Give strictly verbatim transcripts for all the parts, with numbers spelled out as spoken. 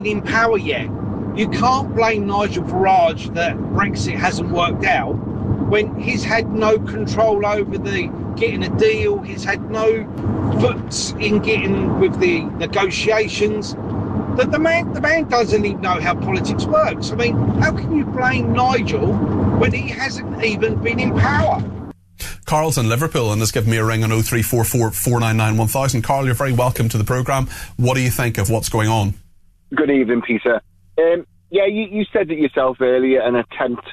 in power yet. You can't blame Nigel Farage that Brexit hasn't worked out when he's had no control over the getting a deal. He's had no foot in getting with the negotiations. The, the man, the man doesn't even know how politics works. I mean, how can you blame Nigel when he hasn't even been in power? Carl's in Liverpool and has given me a ring on oh three four four, four nine nine, one thousand. Carl, you're very welcome to the programme. What do you think of what's going on? Good evening, Peter. Um, yeah, you, you said it yourself earlier, an attempt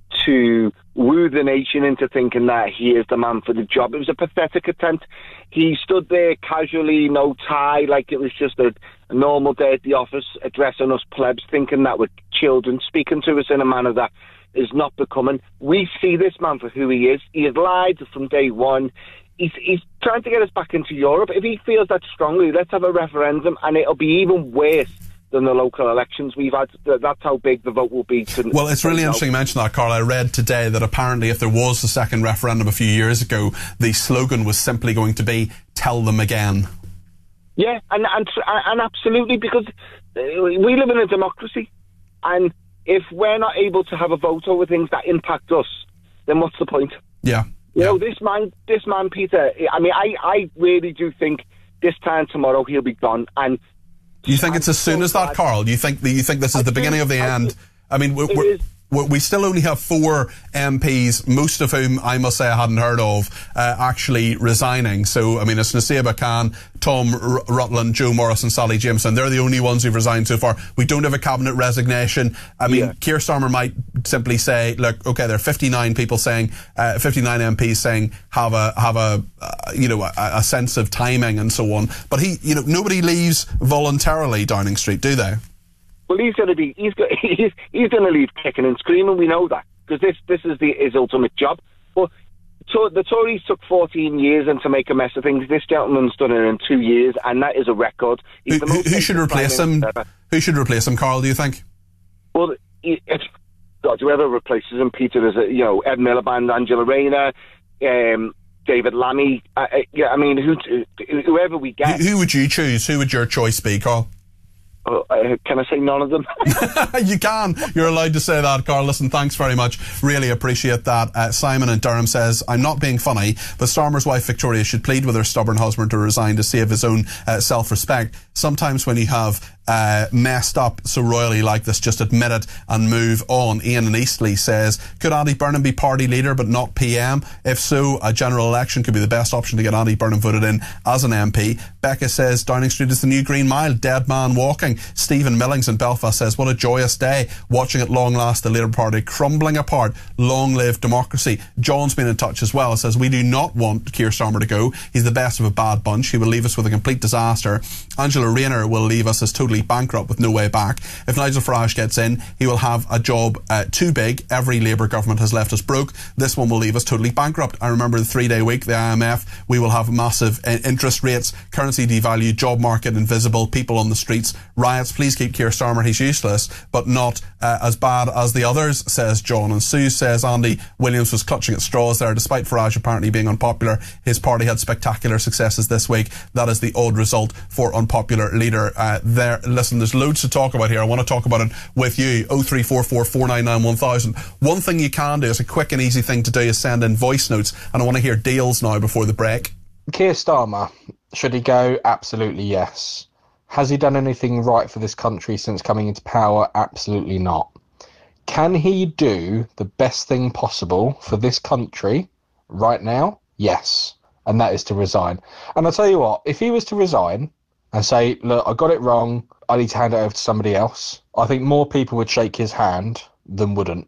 to woo the nation into thinking that he is the man for the job. It was a pathetic attempt. He stood there casually, no tie, like it was just a, a normal day at the office, addressing us plebs, thinking that we're children, speaking to us in a manner that is not becoming. We see this man for who he is. He has lied from day one. He's, he's trying to get us back into Europe. If he feels that strongly, let's have a referendum, and it'll be even worse than the local elections we've had. That's how big the vote will be. To, well, it's really interesting you mention that, Carl. I read today that apparently if there was a second referendum a few years ago, the slogan was simply going to be, tell them again. Yeah, and, and, and absolutely, because we live in a democracy, and if we're not able to have a vote over things that impact us, then what's the point? Yeah. You yeah. know, this man, this man, Peter, I mean, I, I really do think this time tomorrow he'll be gone. And do you think it's as soon as that, Carl? Do you think you think this is the beginning of the end? I mean, we're, we're, we still only have four M Ps, most of whom I must say I hadn't heard of, uh, actually resigning. So, I mean, it's Naseeba Khan, Tom R- Rutland, Joe Morris and Sally Jameson. They're the only ones who've resigned so far. We don't have a cabinet resignation. I mean, yeah. Keir Starmer might simply say, look, okay, there are fifty-nine people saying, uh, fifty-nine M Ps saying have a, have a, uh, you know, a, a sense of timing and so on. But he, you know, nobody leaves voluntarily Downing Street, do they? Well, he's going to be, he's, go, he's, he's going to leave kicking and screaming, we know that, because this, this is the, his ultimate job. But so the Tories took fourteen years and to make a mess of things. This gentleman's done it in two years, and that is a record. Who, the most who should replace him? Ever. Who should replace him, Carl, do you think? Well, it's, God, whoever replaces him, Peter, is, you know, Ed Miliband, Angela Rayner, um, David Lammy. Uh, yeah, I mean, who, whoever we get. Who, who would you choose? Who would your choice be, Carl? Uh, uh, can I say none of them? You can. You're allowed to say that, Carl. Listen, thanks very much. Really appreciate that. Uh, Simon in Durham says, I'm not being funny, but Starmer's wife Victoria should plead with her stubborn husband to resign to save his own uh, self-respect. Sometimes when you have uh, messed up so royally like this, just admit it and move on. Ian in Eastleigh says, could Andy Burnham be party leader but not P M? If so, a general election could be the best option to get Andy Burnham voted in as an M P. Becca says, Downing Street is the new Green Mile, dead man walking. Stephen Millings in Belfast says, what a joyous day, watching at long last the Labour Party crumbling apart. Long live democracy. John's been in touch as well. Says, we do not want Keir Starmer to go. He's the best of a bad bunch. He will leave us with a complete disaster. Angela Rayner will leave us as totally bankrupt with no way back. If Nigel Farage gets in, he will have a job uh, too big. Every Labour government has left us broke. This one will leave us totally bankrupt. I remember the three-day week, the I M F. We will have massive uh, interest rates, currency devalued, job market invisible, people on the streets, riots. Please keep Keir Starmer. He's useless, but not uh, as bad as the others, says John. And Sue says, Andy Williams was clutching at straws there. Despite Farage apparently being unpopular, his party had spectacular successes this week. That is the odd result for unpopular leader uh, there. Listen, there's loads to talk about here. I want to talk about it with you. oh three four four, four nine nine, one thousand. One thing you can do, is a quick and easy thing to do, is send in voice notes, and I want to hear deals now before the break. Keir Starmer, should he go? Absolutely yes. Has he done anything right for this country since coming into power? Absolutely not. Can he do the best thing possible for this country right now? Yes. And that is to resign. And I'll tell you what, if he was to resign and say, look, I got it wrong, I need to hand it over to somebody else, I think more people would shake his hand than wouldn't.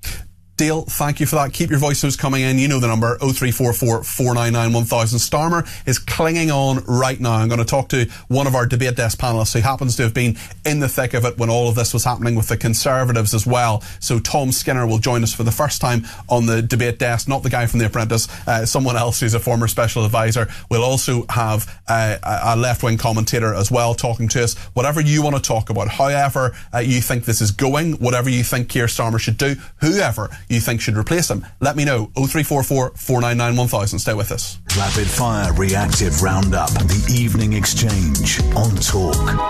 Deal, thank you for that. Keep your voice notes coming in. You know the number, oh three four four, four nine nine, one thousand. Starmer is clinging on right now. I'm going to talk to one of our debate desk panellists who happens to have been in the thick of it when all of this was happening with the Conservatives as well. So Tom Skinner will join us for the first time on the debate desk, not the guy from The Apprentice, uh, someone else who's a former special advisor. We'll also have uh, a left-wing commentator as well talking to us. Whatever you want to talk about, however uh, you think this is going, whatever you think Keir Starmer should do, whoever you think should replace him, let me know. oh three four four, four nine nine, one thousand. Stay with us. Rapid fire reactive roundup. The evening exchange on Talk.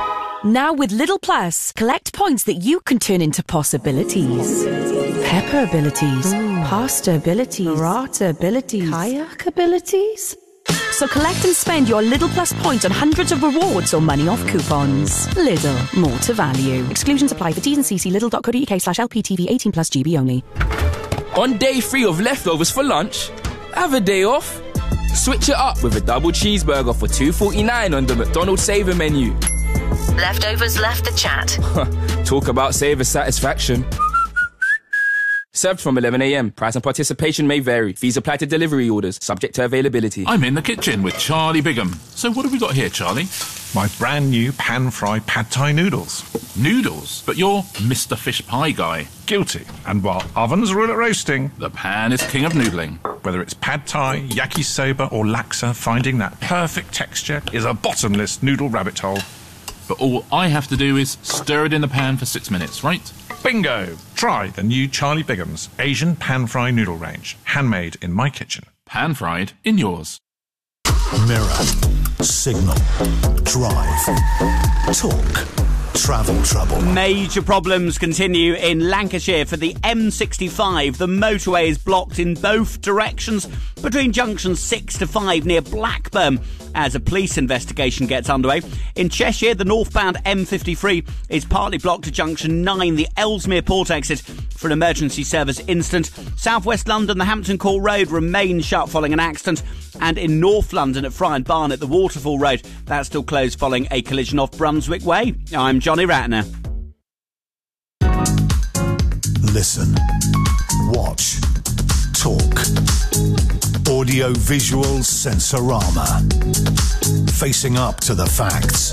Now with Lidl Plus, collect points that you can turn into possibilities. Pepper abilities, pasta abilities, rata abilities, kayak abilities. So collect and spend your Lidl Plus points on hundreds of rewards or money off coupons. Lidl, more to value. Exclusions apply for T's and C's. Lidl dot co dot uk slash L P T V eighteen plus G B only. On day three of leftovers for lunch, have a day off. Switch it up with a double cheeseburger for two forty-nine on the McDonald's Saver menu. Leftovers left the chat. Talk about saver satisfaction. Served from eleven a m. Price and participation may vary. Fees apply to delivery orders, subject to availability. I'm in the kitchen with Charlie Bigham. So what have we got here, Charlie? My brand new pan-fried pad thai noodles. Noodles? But you're Mister Fish Pie guy. Guilty. And while ovens rule at roasting, the pan is king of noodling. Whether it's pad thai, yakisoba or laksa, finding that perfect texture is a bottomless noodle rabbit hole. But all I have to do is stir it in the pan for six minutes, right? Bingo! Try the new Charlie Bigham's Asian pan-fried noodle range. Handmade in my kitchen. Pan-fried in yours. Mirror. Signal. Drive. Talk. Travel trouble. Major problems continue in Lancashire for the M sixty-five. The motorway is blocked in both directions between junctions six to five near Blackburn as a police investigation gets underway. In Cheshire, the northbound M fifty-three is partly blocked at junction nine, the Ellesmere Port exit, for an emergency service incident. South West London, the Hampton Court Road remains shut following an accident. And in North London at Fry and Barnet, the Waterfall Road, that's still closed following a collision off Brunswick Way. I'm Johnny Ratner. Listen. Watch. Talk. Audio-visual Sensorama. Facing up to the facts.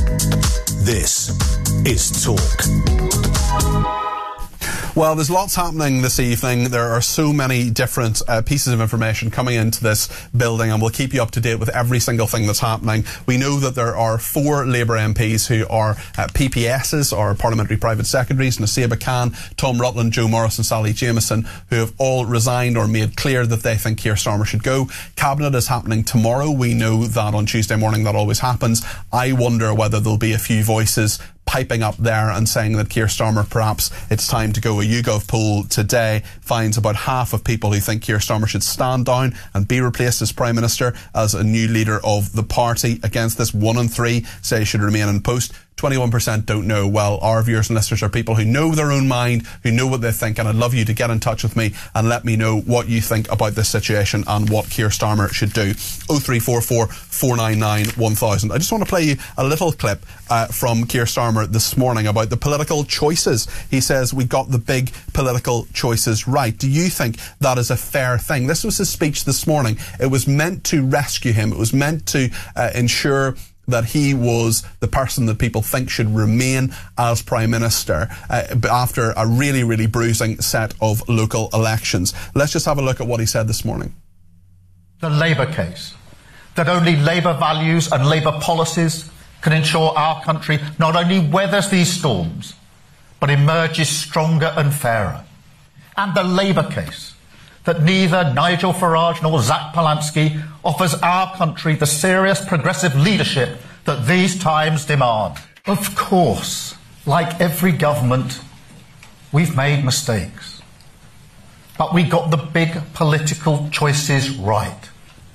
This is Talk. Well, there's lots happening this evening. There are so many different uh, pieces of information coming into this building, and we'll keep you up to date with every single thing that's happening. We know that there are four Labour M Ps who are uh, P P Ss, or Parliamentary Private Secretaries, Naseba Khan, Tom Rutland, Joe Morris and Sally Jameson, who have all resigned or made clear that they think Keir Starmer should go. Cabinet is happening tomorrow. We know that on Tuesday morning that always happens. I wonder whether there'll be a few voices piping up there and saying that Keir Starmer, perhaps it's time to go. A YouGov poll today finds about half of people who think Keir Starmer should stand down and be replaced as Prime Minister as a new leader of the party. Against this, one in three say he should remain in post. twenty-one percent don't know. Well, our viewers and listeners are people who know their own mind, who know what they think, and I'd love you to get in touch with me and let me know what you think about this situation and what Keir Starmer should do. oh three four four, four nine nine, one thousand. I just want to play you a little clip uh, from Keir Starmer this morning about the political choices. He says we got the big political choices right. Do you think that is a fair thing? This was his speech this morning. It was meant to rescue him. It was meant to uh, ensure that he was the person that people think should remain as Prime Minister uh, after a really, really bruising set of local elections. Let's just have a look at what he said this morning. The Labour case, that only Labour values and Labour policies can ensure our country not only weathers these storms, but emerges stronger and fairer. And the Labour case, that neither Nigel Farage nor Zach Polanski offers our country the serious progressive leadership that these times demand. Of course, like every government, we've made mistakes. But we got the big political choices right.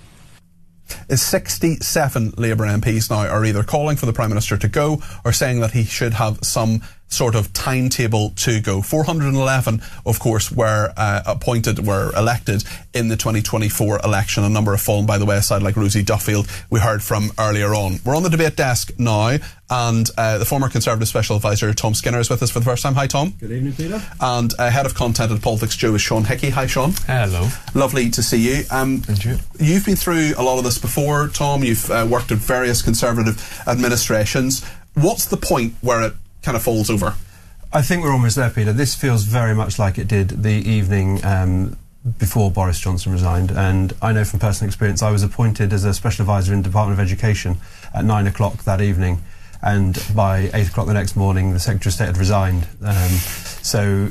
Is sixty-seven Labour M Ps now are either calling for the Prime Minister to go or saying that he should have some sort of timetable to go. four hundred eleven, of course, were uh, appointed, were elected in the twenty twenty-four election. A number have fallen by the wayside, like Rosie Duffield, we heard from earlier on. We're on the debate desk now, and uh, the former Conservative Special Advisor Tom Skinner is with us for the first time. Hi, Tom. Good evening, Peter. And uh, Head of Content and Politics Joe is Sean Hickey. Hi, Sean. Hello. Lovely to see you. Um, Thank you. You've been through a lot of this before, Tom. You've uh, worked at various Conservative administrations. What's the point where it kind of falls over? I think we're almost there, Peter. This feels very much like it did the evening um, before Boris Johnson resigned, and I know from personal experience I was appointed as a special advisor in the Department of Education at nine o'clock that evening, and by eight o'clock the next morning the Secretary of State had resigned. Um, so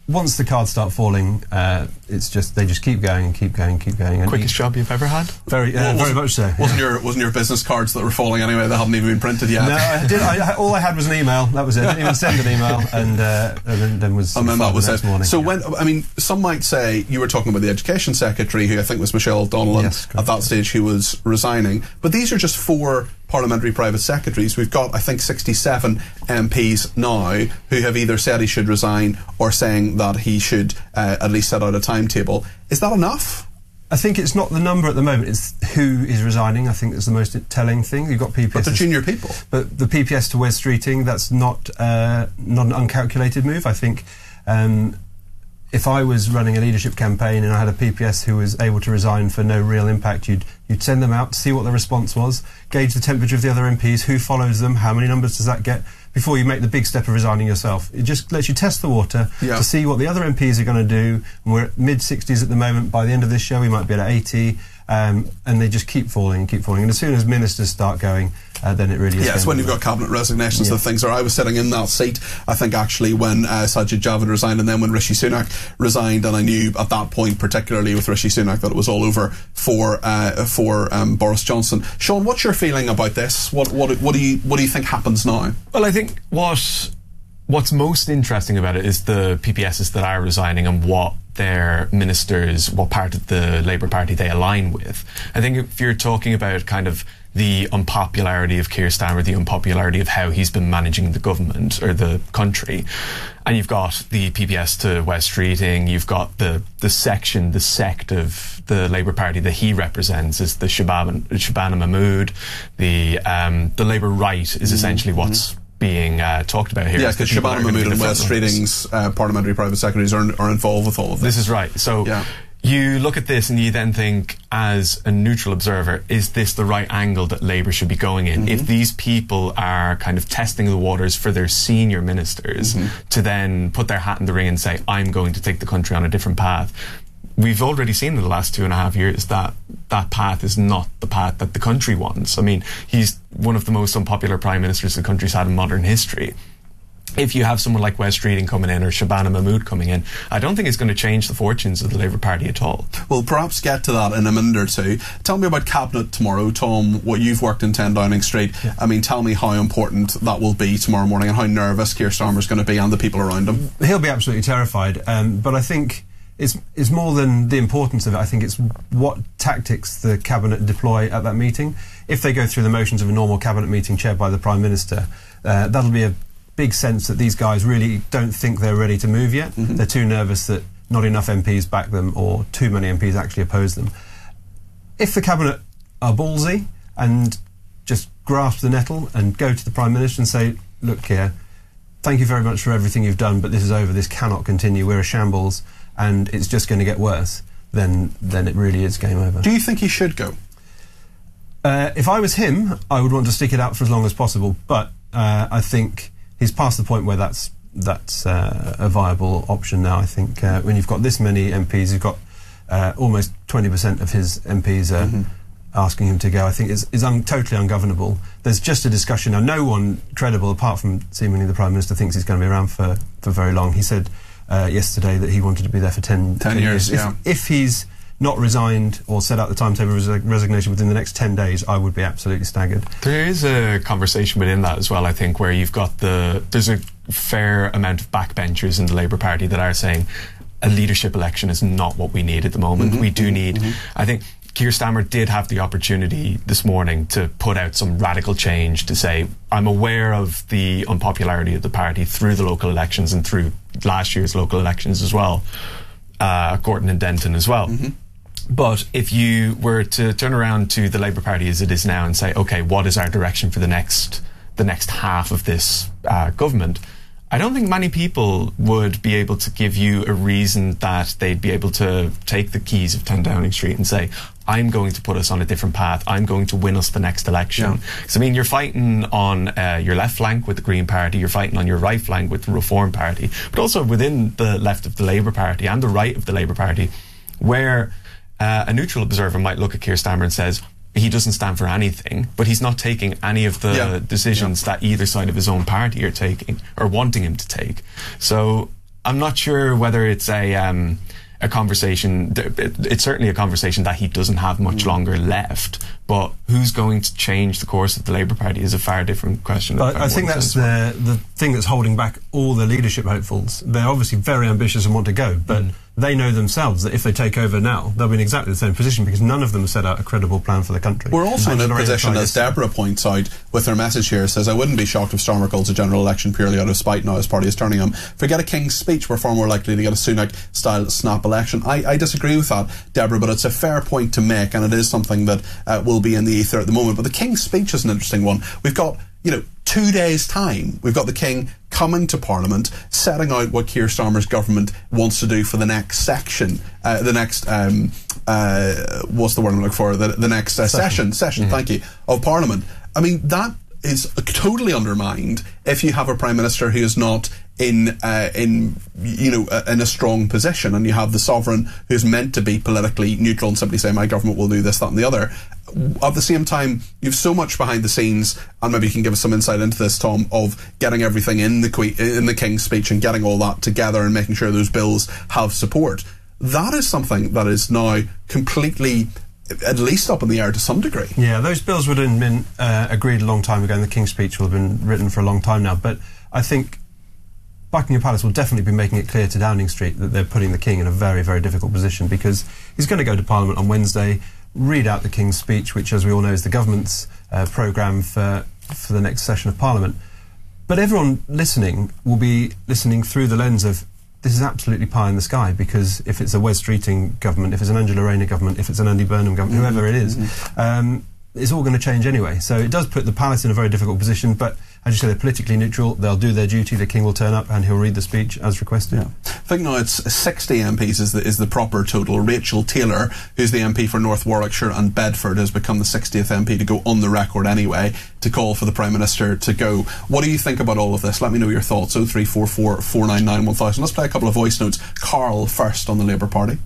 once the cards start falling, uh, it's just they just keep going and keep going and keep going. And Quickest job you've ever had? Very, uh, Well, very much so. Wasn't yeah. your wasn't your business cards that were falling anyway? They hadn't even been printed yet. No, I did. I, all I had was an email. That was it. I didn't even send an email, and, uh, and then, then was. And then that was the next it. morning. So yeah. when I mean, some might say you were talking about the education secretary, who I think was Michelle O'Donnell, Yes, at that stage who was resigning. But these are just four parliamentary private secretaries. We've got, I think, sixty-seven M Ps now who have either said he should resign or saying that he should uh, at least set out a timetable. Is that enough? I think it's not the number at the moment, it's who is resigning. I think that's the most telling thing. You've got P P S. But they're junior people. But the P P S to Wes Streeting, that's not, uh, not an uncalculated move. I think um, if I was running a leadership campaign and I had a P P S who was able to resign for no real impact, you'd, you'd send them out to see what the response was, gauge the temperature of the other M Ps, who follows them, how many numbers does that get, before you make the big step of resigning yourself. It just lets you test the water yeah. to see what the other M Ps are going to do. And we're at mid sixties at the moment. By the end of this show, we might be at eighty. Um, and they just keep falling and keep falling. And as soon as ministers start going, uh, then it really is. Yeah, it's when you've got cabinet resignations yeah. that things are. I was sitting in that seat, I think, actually, when uh, Sajid Javid resigned and then when Rishi Sunak resigned, and I knew at that point, particularly with Rishi Sunak, that it was all over for uh, for um, Boris Johnson. Sean, what's your feeling about this? What what what do you what do you think happens now? Well, I think what what's most interesting about it is the P P Ss that are resigning and what their ministers, what part of the Labour Party they align with. I think if you're talking about kind of the unpopularity of Keir Starmer, the unpopularity of how he's been managing the government or the country, and you've got the P P S to Wes Streeting, you've got the the section, the sect of the Labour Party that he represents is the Shabana, Shabana Mahmood. The um, the Labour right is essentially mm-hmm. what's being uh, talked about here. Yeah, because Shabana Mahmood and Wes Streeting's uh, parliamentary private secretaries are, are involved with all of this. This is right. So yeah. you look at this and you then think, as a neutral observer, is this the right angle that Labour should be going in? Mm-hmm. If these people are kind of testing the waters for their senior ministers mm-hmm. to then put their hat in the ring and say, I'm going to take the country on a different path. We've already seen in the last two and a half years that that path is not the path that the country wants. I mean, he's one of the most unpopular prime ministers the country's had in modern history. If you have someone like Wes Streeting coming in or Shabana Mahmood coming in, I don't think it's going to change the fortunes of the Labour Party at all. We'll perhaps get to that in a minute or two. Tell me about Cabinet tomorrow, Tom, what you've worked in ten Downing Street. Yeah. I mean, tell me how important that will be tomorrow morning and how nervous Keir Starmer's going to be and the people around him. He'll be absolutely terrified, um, but I think It's, it's more than the importance of it. I think it's what tactics the Cabinet deploy at that meeting. If they go through the motions of a normal Cabinet meeting chaired by the Prime Minister, uh, that'll be a big sense that these guys really don't think they're ready to move yet. Mm-hmm. They're too nervous that not enough M Ps back them or too many M Ps actually oppose them. If the Cabinet are ballsy and just grasp the nettle and go to the Prime Minister and say, look here, thank you very much for everything you've done, but this is over, this cannot continue, we're a shambles, and it's just going to get worse, then then it really is game over. Do you think he should go? Uh, if I was him, I would want to stick it out for as long as possible, but uh, I think he's past the point where that's that's uh, a viable option now. I think uh, when you've got this many M Ps, you've got uh, almost twenty percent of his M Ps uh, mm-hmm. asking him to go. I think it's, it's un totally ungovernable. There's just a discussion now. No one credible, apart from seemingly the Prime Minister, thinks he's going to be around for, for very long. He said Uh, yesterday that he wanted to be there for ten, ten, ten years. years. If, yeah. if he's not resigned or set out the timetable of res resignation within the next ten days, I would be absolutely staggered. There is a conversation within that as well, I think, where you've got the... There's a fair amount of backbenchers in the Labour Party that are saying a leadership election is not what we need at the moment. Mm-hmm, we do need... Mm-hmm. I think Keir Starmer did have the opportunity this morning to put out some radical change to say, I'm aware of the unpopularity of the party through the local elections and through last year's local elections as well, uh, Gorton and Denton as well. Mm-hmm. But if you were to turn around to the Labour Party as it is now and say, OK, what is our direction for the next, the next half of this uh, government, I don't think many people would be able to give you a reason that they'd be able to take the keys of ten Downing Street and say, I'm going to put us on a different path. I'm going to win us the next election. Because, yeah. I mean, you're fighting on uh, your left flank with the Green Party, you're fighting on your right flank with the Reform Party, but also within the left of the Labour Party and the right of the Labour Party, where uh, a neutral observer might look at Keir Starmer and says, he doesn't stand for anything, but he's not taking any of the yeah. decisions yeah. that either side of his own party are taking or wanting him to take. So I'm not sure whether it's a um, a conversation. It's certainly a conversation that he doesn't have much longer left. But who's going to change the course of the Labour Party is a far different question. I, I think that's the the thing that's holding back all the leadership hopefuls. They're obviously very ambitious and want to go, but mm. they know themselves that if they take over now, they'll be in exactly the same position because none of them set out a credible plan for the country. We're also in a position, as Deborah points out, with her message here, says, I wouldn't be shocked if Starmer calls a general election purely out of spite now his party is turning him. Forget a King's speech, we're far more likely to get a Sunak-style snap election. I, I disagree with that, Deborah, but it's a fair point to make, and it is something that uh, will be in the ether at the moment. But the King's speech is an interesting one. We've got, you know, two days' time. We've got the King coming to Parliament, setting out what Keir Starmer's government wants to do for the next section, uh, the next, um, uh, what's the word I'm looking for? The, the next uh, session, session, mm-hmm. thank you, of Parliament. I mean, that is totally undermined if you have a Prime Minister who is not in, uh, in you know, uh, in a strong position, and you have the Sovereign who's meant to be politically neutral and simply say, my government will do this, that and the other. At the same time, you've so much behind the scenes, and maybe you can give us some insight into this, Tom, of getting everything in the que- in the King's speech and getting all that together and making sure those bills have support. That is something that is now completely, at least up in the air to some degree. Yeah, those bills would have been uh, agreed a long time ago, and the King's speech will have been written for a long time now. But I think Buckingham Palace will definitely be making it clear to Downing Street that they're putting the King in a very, very difficult position, because he's going to go to Parliament on Wednesday, read out the King's speech, which, as we all know, is the government's uh, programme for, for the next session of Parliament. But everyone listening will be listening through the lens of, this is absolutely pie in the sky, because if it's a Wes Streeting government, if it's an Angela Rayner government, if it's an Andy Burnham government, mm-hmm. whoever it is, mm-hmm. um, it's all going to change anyway. So it does put the Palace in a very difficult position, but as you say, they're politically neutral, they'll do their duty, the King will turn up and he'll read the speech as requested. Yeah. I think now it's sixty M Ps is the, is the proper total. Rachel Taylor, who's the M P for North Warwickshire and Bedford, has become the sixtieth M P to go on the record anyway to call for the Prime Minister to go. What do you think about all of this? Let me know your thoughts. oh three four four, four nine nine, one thousand. Let's play a couple of voice notes. Carl first on the Labour Party.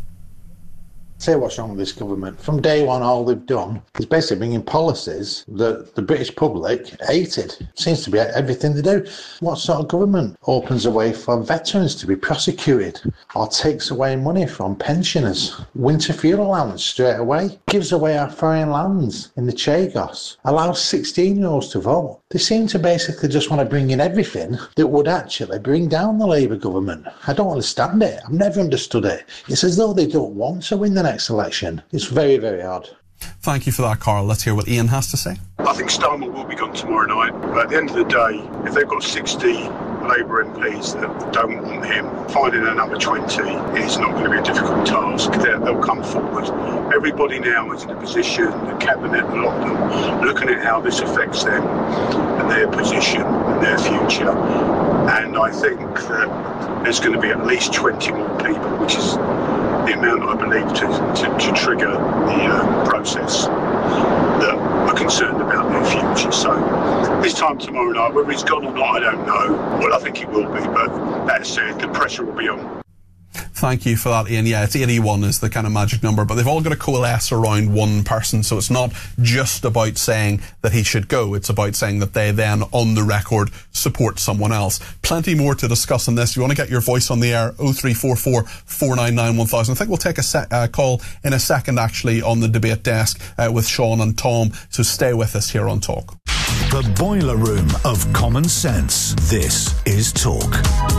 Say what's wrong with this government. From day one, all they've done is basically bringing policies that the British public hated. Seems to be everything they do. What sort of government opens a way for veterans to be prosecuted or takes away money from pensioners? Winter fuel allowance straight away. Gives away our foreign lands in the Chagos. Allows sixteen-year-olds to vote. They seem to basically just want to bring in everything that would actually bring down the Labour government. I don't understand it. I've never understood it. It's as though they don't want to win the next election. It's very, very odd. Thank you for that, Carl. Let's hear what Ian has to say. I think Starmer will be gone tomorrow night, but at the end of the day, if they've got sixty Labour M Ps that don't want him, finding another twenty is not going to be a difficult task. They'll, they'll come forward. Everybody now is in a position, the Cabinet, a lot of them, looking at how this affects them and their position and their future. And I think that there's going to be at least twenty more people, which is the amount, I believe, to, to, to trigger the uh, process that are concerned about their future. So this time tomorrow night, whether he's gone or not, I don't know. Well, I think he will be, but that said, the pressure will be on. Thank you for that, Ian. Yeah, it's eighty-one is the kind of magic number, but they've all got to coalesce around one person, so it's not just about saying that he should go, it's about saying that they then, on the record, support someone else. Plenty more to discuss on this. If you want to get your voice on the air, oh three four four, four nine nine, one thousand. I think we'll take a se- uh, call in a second, actually, on the debate desk uh, with Sean and Tom, so stay with us here on Talk. The boiler room of common sense. This is Talk.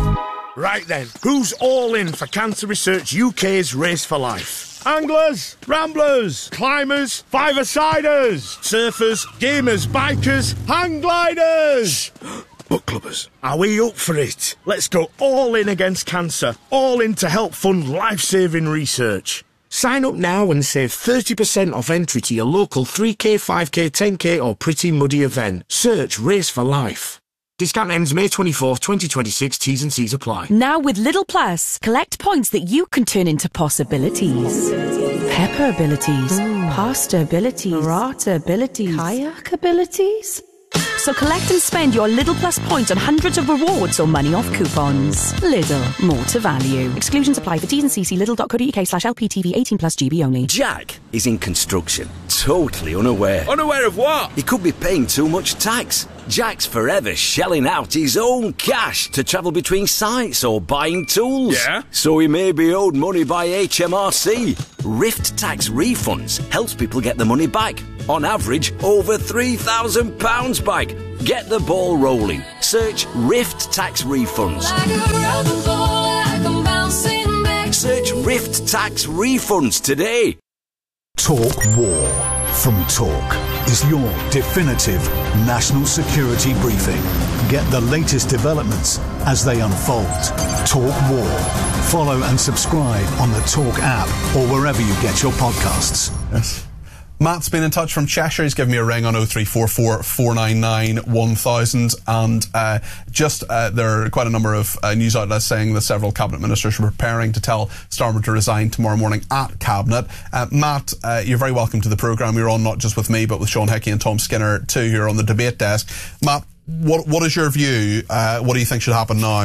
Right then, who's all in for Cancer Research U K's Race for Life? Anglers, ramblers, climbers, five-a-siders, surfers, gamers, bikers, hang gliders, book clubbers. Are we up for it? Let's go all in against cancer, all in to help fund life-saving research. Sign up now and save thirty percent off entry to your local three K, five K, ten K or Pretty Muddy event. Search Race for Life. Discount ends May twenty-fourth, twenty twenty-six. T's and C's apply. Now with Lidl Plus, collect points that you can turn into possibilities. Pepper abilities, pasta abilities, rata abilities, kayak abilities. So collect and spend your Lidl Plus points on hundreds of rewards or money off coupons. Lidl, more to value. Exclusions apply for T's and C's. Lidl.co.uk slash LPTV eighteen plus G B only. Jack is in construction, totally unaware. Unaware of what? He could be paying too much tax. Jack's forever shelling out his own cash to travel between sites or buying tools. Yeah? So he may be owed money by H M R C. Rift Tax Refunds helps people get the money back. On average, over three thousand pounds back. Get the ball rolling. Search Rift Tax Refunds. Search Rift Tax Refunds today. Talk War from Talk is your definitive national security briefing. Get the latest developments as they unfold. Talk War. Follow and subscribe on the Talk app or wherever you get your podcasts. Yes. Matt's been in touch from Cheshire. He's given me a ring on oh three four four, four nine nine, one thousand. And uh, just uh, there are quite a number of uh, news outlets saying that several cabinet ministers are preparing to tell Starmer to resign tomorrow morning at cabinet. Uh, Matt, uh, you're very welcome to the programme. You're on not just with me, but with Sean Hickey and Tom Skinner too, who are on the debate desk. Matt, what what is your view? Uh, what do you think should happen now?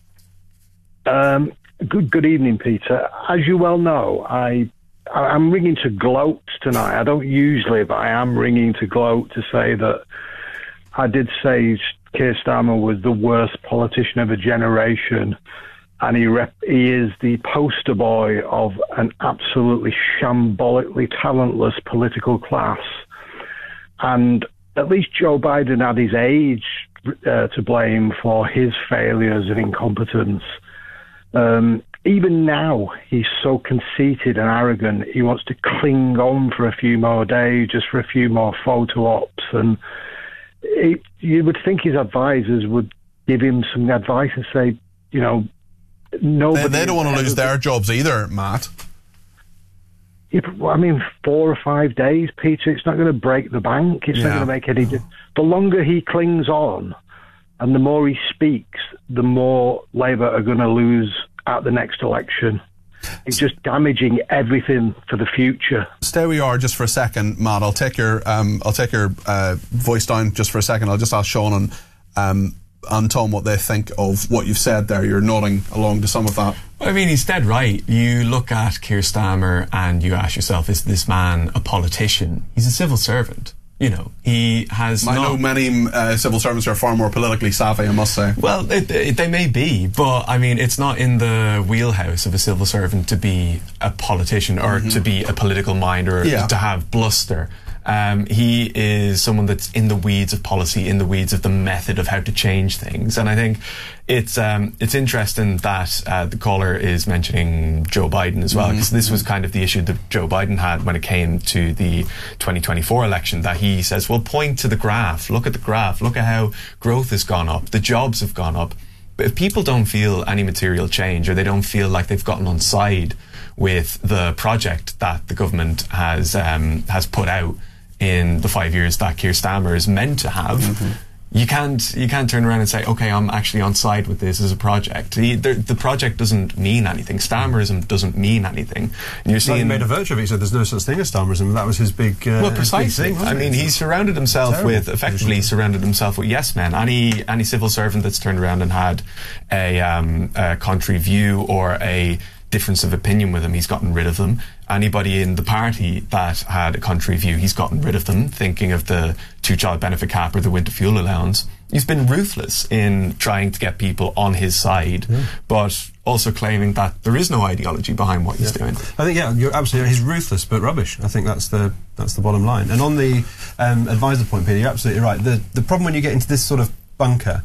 Um, good good evening, Peter. As you well know, I. I'm ringing to gloat tonight. I don't usually, but I am ringing to gloat to say that I did say Keir Starmer was the worst politician of a generation, and he rep- he is the poster boy of an absolutely shambolically talentless political class. And at least Joe Biden had his age uh, to blame for his failures and incompetence. Um, Even now, he's so conceited and arrogant. He wants to cling on for a few more days, just for a few more photo ops. And it, you would think his advisors would give him some advice and say, you know, nobody... They, they don't want to lose their jobs either, Matt. Yeah, but, I mean, four or five days, Peter, it's not going to break the bank. It's Yeah. not going to make any... The longer he clings on and the more he speaks, the more Labour are going to lose at the next election. It's just damaging everything for the future. Stay where you are just for a second, Matt. I'll take your um, I'll take your uh, voice down just for a second. I'll just ask Sean and um, and Tom what they think of what you've said there. You're nodding along to some of that. I mean, he's dead right. You look at Keir Starmer and you ask yourself, is this man a politician? He's a civil servant. You know, he has I not... know many uh, civil servants who are far more politically savvy, I must say. Well, it, it, they may be, but I mean, it's not in the wheelhouse of a civil servant to be a politician or mm-hmm. to be a political mind or yeah. to have bluster. Um, he is someone that's in the weeds of policy, in the weeds of the method of how to change things. And I think it's um, it's interesting that uh, the caller is mentioning Joe Biden as well, because mm-hmm. this was kind of the issue that Joe Biden had when it came to the twenty twenty-four election, that he says, well, point to the graph, look at the graph, look at how growth has gone up, the jobs have gone up. But if people don't feel any material change, or they don't feel like they've gotten on side with the project that the government has um, has put out in the five years that Keir Starmer is meant to have, mm-hmm. you can't you can't turn around and say, okay, I'm actually on side with this as a project. The, the, the project doesn't mean anything. Starmerism doesn't mean anything. And you're seeing, well, he made a virtue of it. He said there's no such thing as Starmerism. That was his big uh, well, precisely. Big thing, I mean, it? he surrounded himself Terrible. with effectively surrounded himself with yes men. Any any civil servant that's turned around and had a, um, a contrary view or a difference of opinion with him, he's gotten rid of them. Anybody in the party that had a contrary view, he's gotten rid of them. Thinking of the two-child benefit cap or the winter fuel allowance, he's been ruthless in trying to get people on his side, yeah. but also claiming that there is no ideology behind what he's yeah. doing. I think, yeah, you're absolutely right. He's ruthless but rubbish. I think that's the that's the bottom line. And on the um, advisor point, Peter, you're absolutely right. The the problem when you get into this sort of bunker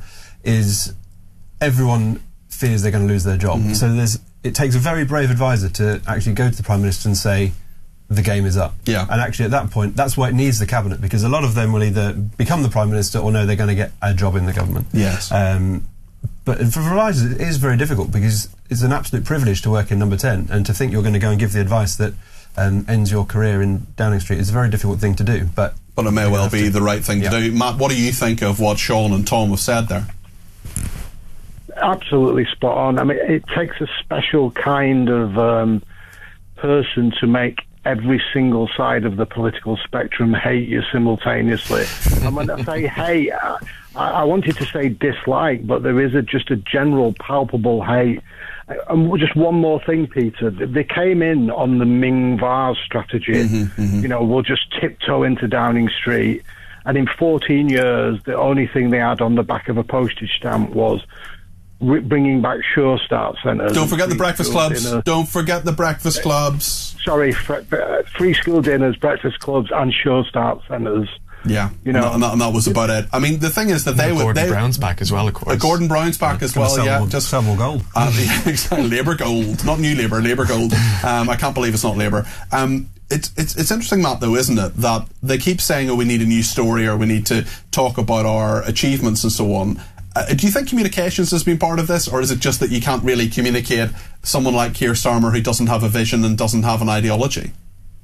is everyone fears they're going to lose their job. Mm-hmm. So there's it takes a very brave advisor to actually go to the Prime Minister and say, the game is up. Yeah. And actually at that point, that's why it needs the Cabinet, because a lot of them will either become the Prime Minister or know they're going to get a job in the government. Yes. Um, but for advisors, it is very difficult, because it's an absolute privilege to work in Number ten, and to think you're going to go and give the advice that um, ends your career in Downing Street is a very difficult thing to do. But, but it may well be to. the right thing yeah. to do. Matt, what do you think of what Sean and Tom have said there? Absolutely spot on. I mean, it takes a special kind of um, person to make every single side of the political spectrum hate you simultaneously. And when I say hate, I, I wanted to say dislike, but there is a, just a general palpable hate. And just one more thing, Peter. They came in on the Ming Vase strategy. Mm-hmm, mm-hmm. You know, we'll just tiptoe into Downing Street. And in fourteen years, the only thing they had on the back of a postage stamp was bringing back Sure Start centres. Don't forget the breakfast clubs. Dinners. Don't forget the breakfast clubs. Sorry, free school dinners, breakfast clubs, and Sure Start centres. Yeah, you know, and that, and that was about it. I mean, the thing is that they would. Gordon they, Brown's back as well, of course. Uh, Gordon Brown's back yeah, as well. Sell yeah, more, just sell more gold. Uh, exactly, Labour gold, not New Labour, Labour gold. Um, I can't believe it's not Labour. Um, it's it's it's interesting, Matt, though, isn't it, that they keep saying, "Oh, we need a new story," or "We need to talk about our achievements," and so on. Uh, do you think communications has been part of this, or is it just that you can't really communicate someone like Keir Starmer who doesn't have a vision and doesn't have an ideology?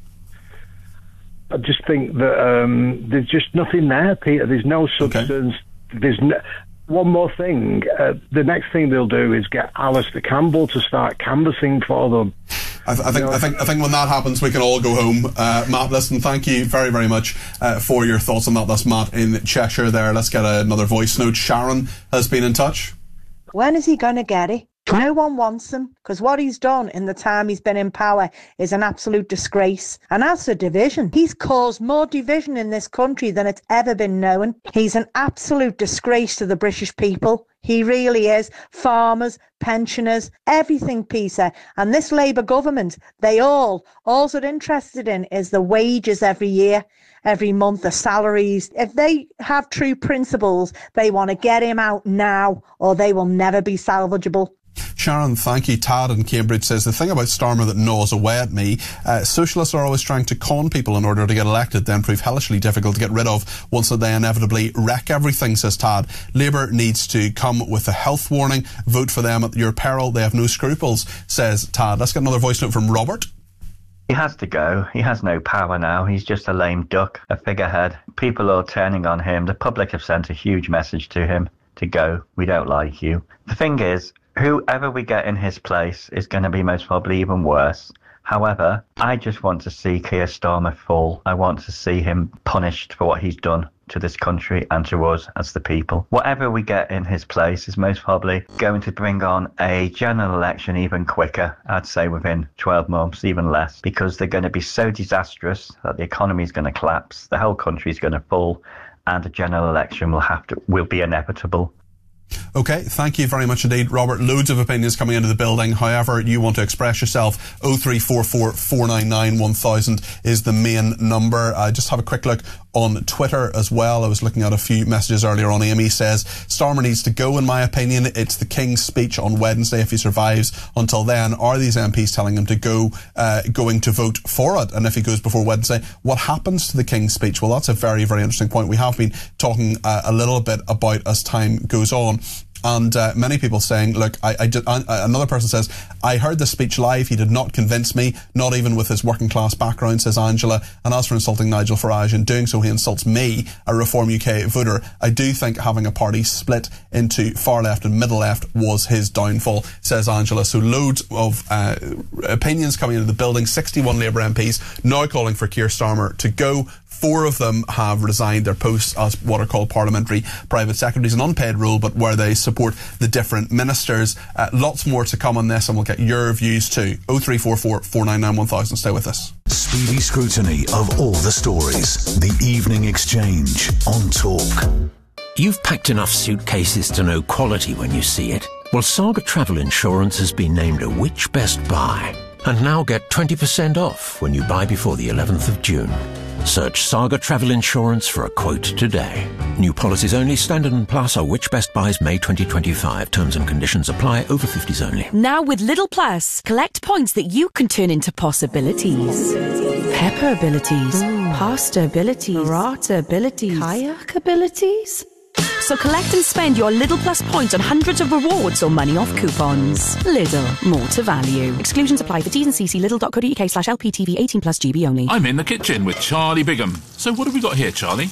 I just think that um, there's just nothing there, Peter. There's no substance. Okay. There's no, one more thing. Uh, the next thing they'll do is get Alistair Campbell to start canvassing for them. I, th- I think. You know, I think. I think when that happens, we can all go home. Uh, Matt, listen. Thank you very, very much uh, for your thoughts on that. That's Matt in Cheshire. There. Let's get another voice note. Sharon has been in touch. When is he going to get it? No one wants him, because what he's done in the time he's been in power is an absolute disgrace. And as for division, he's caused more division in this country than it's ever been known. He's an absolute disgrace to the British people. He really is. Farmers, pensioners, everything, Peter. And this Labour government, they all, all they're interested in is the wages every year, every month, the salaries. If they have true principles, they want to get him out now, or they will never be salvageable. Sharon, thank you. Tad in Cambridge says, the thing about Starmer that gnaws away at me, uh, socialists are always trying to con people in order to get elected, then prove hellishly difficult to get rid of once they inevitably wreck everything, says Tad. Labour needs to come with a health warning. Vote for them at your peril. They have no scruples, says Tad. Let's get another voice note from Robert. He has to go. He has no power now. He's just a lame duck, a figurehead. People are turning on him. The public have sent a huge message to him to go. We don't like you. The thing is, whoever we get in his place is going to be most probably even worse. However, I just want to see Keir Starmer fall. I want to see him punished for what he's done to this country and to us as the people. Whatever we get in his place is most probably going to bring on a general election even quicker, I'd say within twelve months, even less, because they're going to be so disastrous that the economy is going to collapse, the whole country is going to fall, and a general election will have to will be inevitable. Okay, thank you very much indeed, Robert. Loads of opinions coming into the building. However you want to express yourself, oh three four four, four nine nine, one thousand is the main number. I just have a quick look on Twitter as well. I was looking at a few messages earlier on. Amy says, Starmer needs to go, in my opinion. It's the King's speech on Wednesday if he survives. Until then, are these M Ps telling him to go, uh, going to vote for it? And if he goes before Wednesday, what happens to the King's speech? Well, that's a very, very interesting point. We have been talking uh, a little bit about as time goes on. And uh, many people saying, look, I, I did, uh, another person says, I heard the speech live. He did not convince me, not even with his working class background, says Angela. And as for insulting Nigel Farage, in doing so, he insults me, a Reform U K voter. I do think having a party split into far left and middle left was his downfall, says Angela. So loads of uh, opinions coming into the building. sixty-one Labour M Ps now calling for Keir Starmer to go. Four of them have resigned their posts as what are called parliamentary private secretaries, an unpaid role, but where they support the different ministers. Uh, lots more to come on this, and we'll get your views too. oh three four four, four nine nine, one thousand. Stay with us. Speedy scrutiny of all the stories. The Evening Exchange on Talk. You've packed enough suitcases to know quality when you see it. Well, Saga Travel Insurance has been named a Which Best Buy. And now get twenty percent off when you buy before the eleventh of June. Search Saga Travel Insurance for a quote today. New policies only. Standard and Plus are Which Best Buys May twenty twenty-five. Terms and conditions apply. Over fifties only. Now with Lidl Plus, collect points that you can turn into possibilities. Pepper abilities, pasta abilities, rata abilities, kayak abilities. So collect and spend your Lidl Plus points on hundreds of rewards or money off coupons. Lidl, more to value. Exclusions apply for T's and C's. Lidl.co.uk slash LPTV eighteen plus G B only. I'm in the kitchen with Charlie Bigham. So what have we got here, Charlie?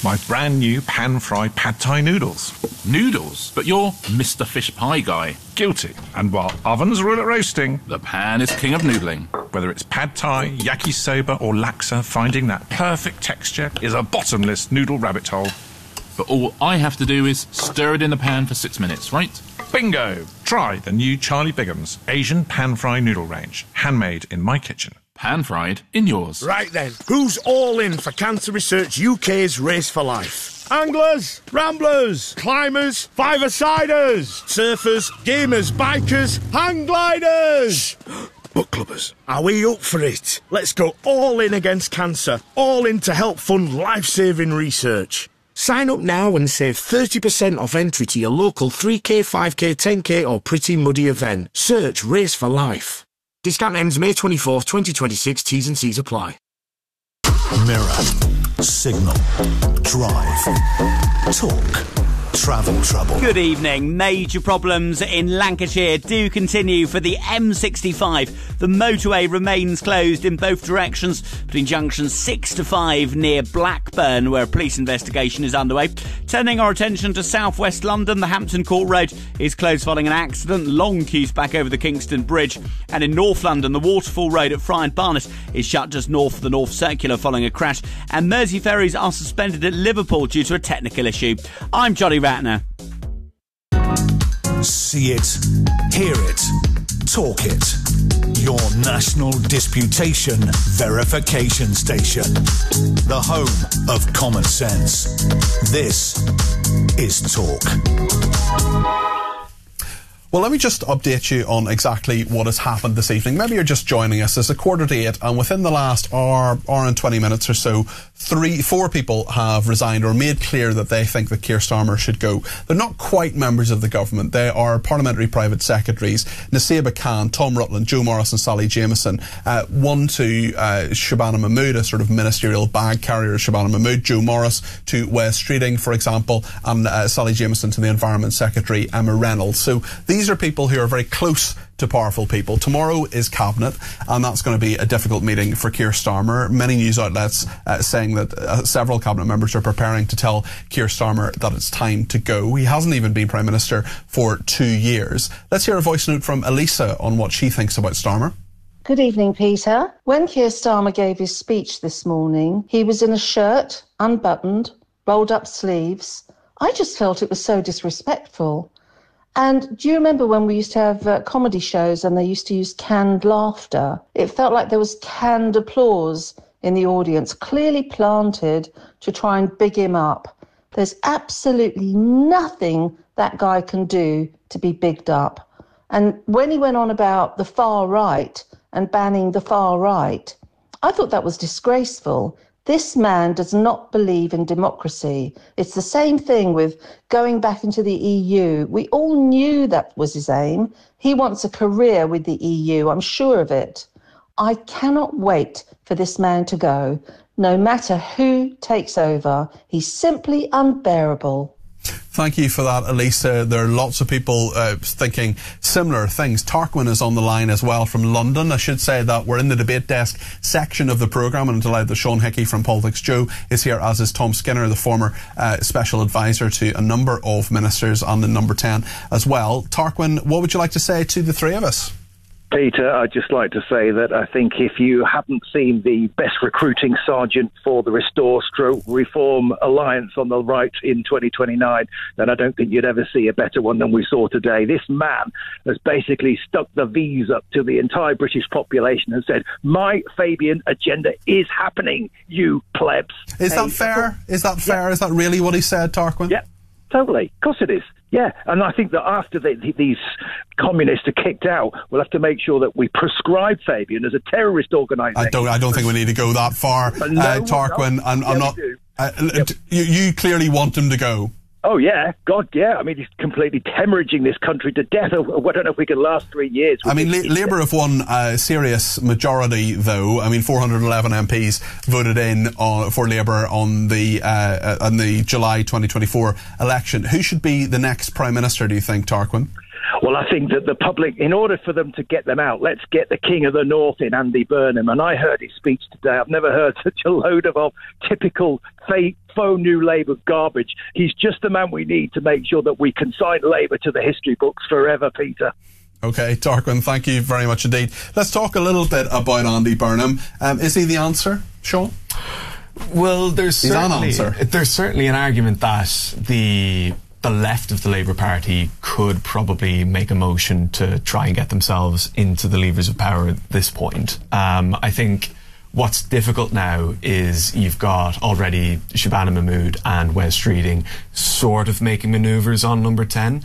My brand new pan-fried pad thai noodles. Noodles? But you're Mister Fish Pie guy. Guilty. And while ovens rule at roasting, the pan is king of noodling. Whether it's pad thai, yakisoba or laksa, finding that perfect texture is a bottomless noodle rabbit hole. But all I have to do is stir it in the pan for six minutes, right? Bingo! Try the new Charlie Bigham's Asian pan-fry noodle range. Handmade in my kitchen. Pan-fried in yours. Right then, who's all in for Cancer Research U K's Race for Life? Anglers, ramblers, climbers, five-a-siders, surfers, gamers, bikers, hang gliders, book clubbers. Are we up for it? Let's go all in against cancer, all in to help fund life-saving research. Sign up now and save thirty percent off entry to your local three K, five K, ten K or Pretty Muddy event. Search Race for Life. Discount ends May twenty-fourth, twenty twenty-six. T's and C's apply. Mirror, Signal, Drive, Talk, Travel Trouble. Good evening. Major problems in Lancashire do continue for the M sixty-five. The motorway remains closed in both directions between junctions six to five near Blackburn, where a police investigation is underway. Turning our attention to southwest London, the Hampton Court Road is closed following an accident. Long queues back over the Kingston Bridge. And in North London, the Waterfall Road at Fry and Barnet is shut just north of the North Circular following a crash. And Mersey ferries are suspended at Liverpool due to a technical issue. I'm Johnny Ratner. See it, hear it, talk it. Your national disputation verification station. The home of common sense. This is Talk. Well, let me just update you on exactly what has happened this evening. Maybe you're just joining us. It's a quarter to eight, and within the last hour, hour and twenty minutes or so, three, four people have resigned or made clear that they think that Keir Starmer should go. They're not quite members of the government. They are parliamentary private secretaries. Naseba Khan, Tom Rutland, Joe Morris and Sally Jameson. Uh, one to uh, Shabana Mahmood, a sort of ministerial bag carrier, Shabana Mahmood. Joe Morris to Wes Streeting, for example, and uh, Sally Jameson to the Environment Secretary, Emma Reynolds. So these These are people who are very close to powerful people. Tomorrow is Cabinet, and that's going to be a difficult meeting for Keir Starmer. Many news outlets uh, saying that uh, several Cabinet members are preparing to tell Keir Starmer that it's time to go. He hasn't even been Prime Minister for two years. Let's hear a voice note from Elisa on what she thinks about Starmer. Good evening, Peter. When Keir Starmer gave his speech this morning, he was in a shirt, unbuttoned, rolled up sleeves. I just felt it was so disrespectful. And do you remember when we used to have uh, comedy shows and they used to use canned laughter? It felt like there was canned applause in the audience, clearly planted to try and big him up. There's absolutely nothing that guy can do to be bigged up. And when he went on about the far right and banning the far right, I thought that was disgraceful. This man does not believe in democracy. It's the same thing with going back into the E U. We all knew that was his aim. He wants a career with the E U, I'm sure of it. I cannot wait for this man to go, no matter who takes over. He's simply unbearable. Thank you for that, Elisa. There are lots of people uh, thinking similar things. Tarquin is on the line as well from London. I should say that we're in the debate desk section of the programme, and I'm delighted that Sean Hickey from Politics Joe is here, as is Tom Skinner, the former uh, special advisor to a number of ministers, and the number ten as well. Tarquin, what would you like to say to the three of us? Peter, I'd just like to say that I think if you haven't seen the best recruiting sergeant for the Restore Stroke Reform Alliance on the right in twenty twenty-nine, then I don't think you'd ever see a better one than we saw today. This man has basically stuck the V's up to the entire British population and said, my Fabian agenda is happening, you plebs. Is that fair? Is that fair? Yeah. Is that really what he said, Tarquin? Yeah, totally. Of course it is. Yeah, and I think that after the, the, these communists are kicked out, we'll have to make sure that we prescribe Fabian as a terrorist organisation. I don't. I don't think we need to go that far, uh, no, uh, Tarquin. I'm, I'm not. Uh, yep. you, you clearly want him to go. Oh yeah, God, yeah. I mean, he's completely hemorrhaging this country to death. I don't know if we can last three years. I mean, La- Labour have won a serious majority, though. I mean, four hundred eleven M Ps voted in on, for Labour on the uh, on the July twenty twenty-four election. Who should be the next Prime Minister, do you think, Tarquin? Well, I think that the public, in order for them to get them out, let's get the King of the North in, Andy Burnham. And I heard his speech today. I've never heard such a load of, of typical fake, faux new Labour garbage. He's just the man we need to make sure that we consign Labour to the history books forever, Peter. Okay, Tarquin, thank you very much indeed. Let's talk a little bit about Andy Burnham. Um, is he the answer, Sean? Well, there's He's an certainly, answer. there's certainly an argument that the the left of the Labour Party could probably make a motion to try and get themselves into the levers of power at this point. Um, I think what's difficult now is you've got already Shabana Mahmood and Wes Streeting sort of making manoeuvres on number ten.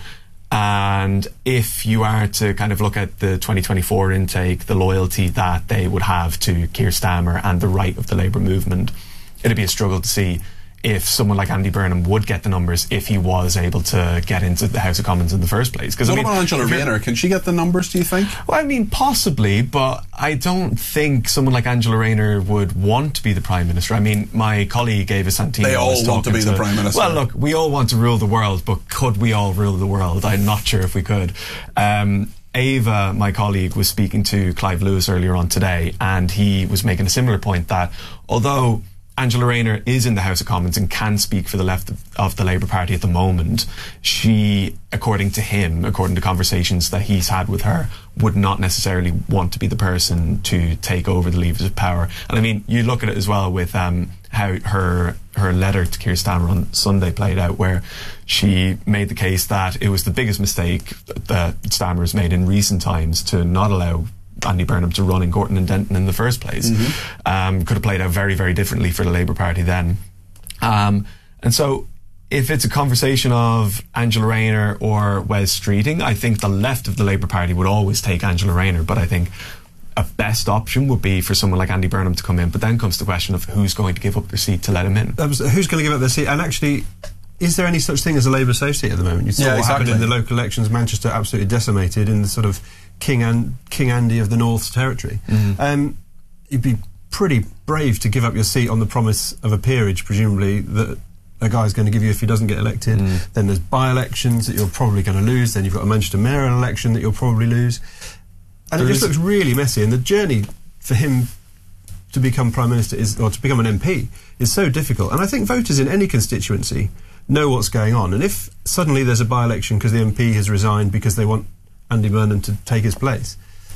And if you are to kind of look at the twenty twenty-four intake, the loyalty that they would have to Keir Starmer and the right of the Labour movement, it'd be a struggle to see if someone like Andy Burnham would get the numbers if he was able to get into the House of Commons in the first place. What I mean, about Angela Rayner? Can she get the numbers, do you think? Well, I mean, possibly, but I don't think someone like Angela Rayner would want to be the Prime Minister. I mean, my colleague Ava Santino They all was want to talking be the Prime Minister. Well, look, we all want to rule the world, but could we all rule the world? I'm not sure if we could. Um, Ava, my colleague, was speaking to Clive Lewis earlier on today, and he was making a similar point that although Angela Rayner is in the House of Commons and can speak for the left of, of the Labour Party at the moment, she, according to him, according to conversations that he's had with her, would not necessarily want to be the person to take over the levers of power. And I mean, you look at it as well with um, how her her letter to Keir Starmer on Sunday played out, where she made the case that it was the biggest mistake that Starmer has made in recent times to not allow Andy Burnham to run in Gorton and Denton in the first place. Mm-hmm. Um, could have played out very, very differently for the Labour Party then. Um, and so if it's a conversation of Angela Rayner or Wes Streeting, I think the left of the Labour Party would always take Angela Rayner, but I think a best option would be for someone like Andy Burnham to come in. But then comes the question of who's going to give up their seat to let him in. That was, who's going to give up their seat? And actually, is there any such thing as a Labour associate at the moment? You saw yeah, what exactly. happened in the local elections. Manchester absolutely decimated in the sort of King, An- King Andy of the North's territory. Mm-hmm. Um, you'd be pretty brave to give up your seat on the promise of a peerage, presumably, that a guy's going to give you if he doesn't get elected. Mm. Then there's by-elections that you're probably going to lose. Then you've got a Manchester mayoral election that you'll probably lose. And there it just looks really messy. And the journey for him to become Prime Minister is, or to become an M P is so difficult. And I think voters in any constituency know what's going on. And if suddenly there's a by-election because the M P has resigned because they want Andy Burnham to take his place,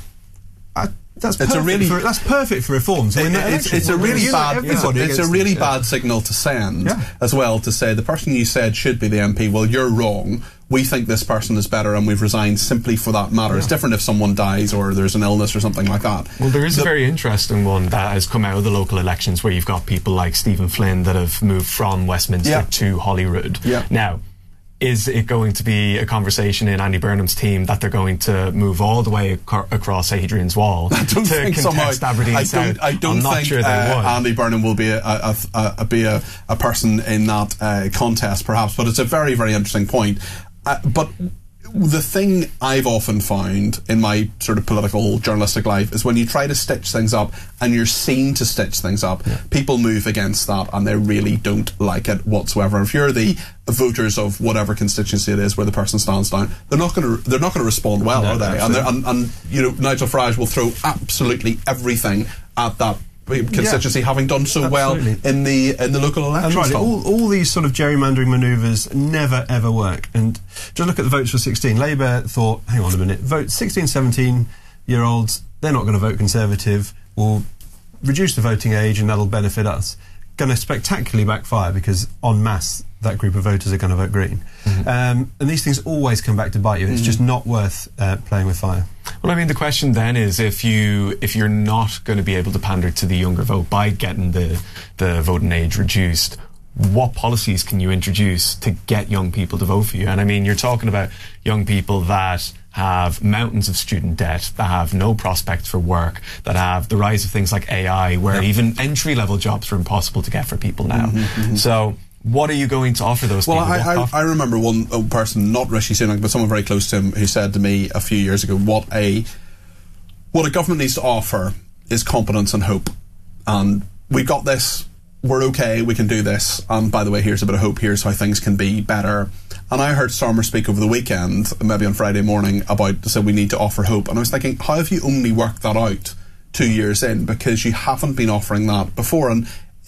I, that's it's perfect. A really, for, that's perfect for reforms. I mean, it, it's, it's a really bad. It's a, it's a really bad signal to send yeah. as well, to say the person you said should be the M P. Well, you're wrong. We think this person is better, and we've resigned simply for that matter. Yeah. It's different if someone dies or there's an illness or something like that. Well, there is the, a very interesting one that has come out of the local elections where you've got people like Stephen Flynn that have moved from Westminster yeah. to Holyrood. Yeah. Now, is it going to be a conversation in Andy Burnham's team that they're going to move all the way ac- across Hadrian's Wall I don't to think contest somehow, Aberdeen I South? don't, I don't I'm not think sure they uh, would. Andy Burnham will be a, a, a, a, be a, a person in that uh, contest, perhaps, but it's a very, very interesting point. Uh, but the thing I've often found in my sort of political journalistic life is when you try to stitch things up and you're seen to stitch things up, yeah. people move against that and they really don't like it whatsoever. If you're the voters of whatever constituency it is where the person stands down, they're not going to they're not going to respond well, no, are they? And, and, and you know, Nigel Farage will throw absolutely everything at that constituency, yeah, having done so absolutely. well in the in the local elections. Right, all, all these sort of gerrymandering manoeuvres never ever work. And just look at the votes for sixteen. Labour thought, hang on a minute, vote sixteen, seventeen year olds, they're not going to vote Conservative, we'll reduce the voting age and that'll benefit us. Going to spectacularly backfire because en masse that group of voters are going to vote Green. Mm-hmm. Um, and these things always come back to bite you. It's mm-hmm. just not worth uh, playing with fire. Well, I mean, the question then is if you if you're not going to be able to pander to the younger vote by getting the the voting age reduced, what policies can you introduce to get young people to vote for you? And I mean, you're talking about young people that have mountains of student debt, that have no prospect for work, that have the rise of things like A I, where yeah. even entry-level jobs are impossible to get for people now. Mm-hmm, mm-hmm. So what are you going to offer those well, people? Well, I, I, I remember one person, not Rishi Sunak, but someone very close to him, who said to me a few years ago, what a what a government needs to offer is competence and hope. And we've got this we're okay, we can do this, and by the way, here's a bit of hope, here's how things can be better. And I heard Starmer speak over the weekend, maybe on Friday morning, about, so we need to offer hope. And I was thinking, how have you only worked that out two years in? Because you haven't been offering that before. And